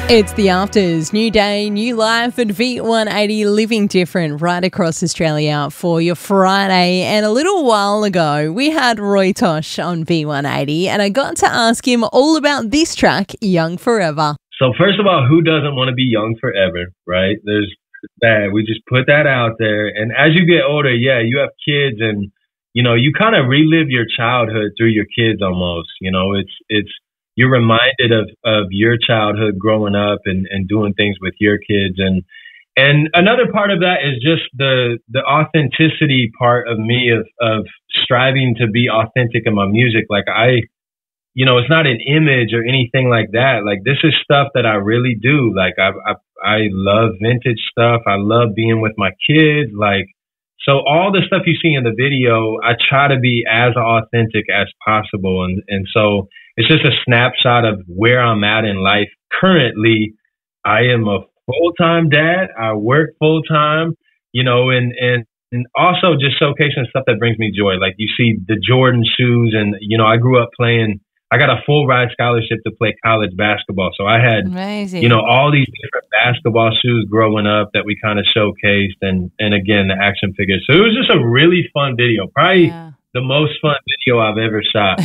It's the Afters. New day, new life at V180, living different right across Australia for your Friday. And a little while ago, we had Roy Tosh on V180, and I got to ask him all about this track, Young Forever. So first of all, who doesn't want to be young forever, right? There's that. We just put that out there. And as you get older, yeah, you have kids and, you kind of relive your childhood through your kids almost. You're reminded of your childhood growing up and doing things with your kids. And another part of that is just the authenticity part of me of striving to be authentic in my music. Like it's not an image or anything like that. Like this is stuff that I really do. Like I love vintage stuff. I love being with my kids. So all the stuff you see in the video, I try to be as authentic as possible. And so it's just a snapshot of where I'm at in life. Currently, I am a full-time dad. I work full-time, and also just showcasing stuff that brings me joy. Like you see the Jordan shoes and, I grew up I got a full ride scholarship to play college basketball. So I had, Amazing. All these different basketball shoes growing up that we kind of showcased and again, the action figures. So it was just a really fun video. Probably the most fun video I've ever shot.